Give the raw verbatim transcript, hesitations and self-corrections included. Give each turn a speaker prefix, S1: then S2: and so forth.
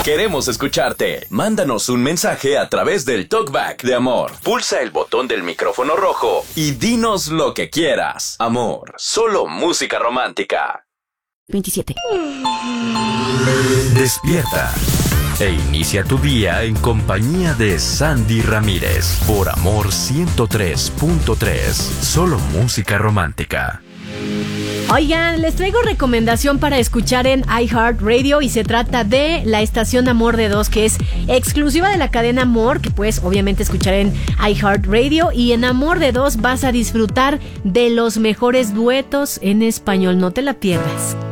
S1: Queremos escucharte. Mándanos un mensaje a través del Talkback de Amor. Pulsa el botón del micrófono rojo y dinos lo que quieras. Amor, solo música romántica.
S2: veintisiete.
S3: Despierta e inicia tu día en compañía de Sandy Ramírez por Amor ciento tres punto tres. Solo música romántica.
S2: Oigan, les traigo recomendación para escuchar en iHeartRadio y se trata de la estación Amor de Dos, que es exclusiva de la cadena Amor, que puedes obviamente escuchar en iHeartRadio, y en Amor de Dos vas a disfrutar de los mejores duetos en español. No te la pierdas.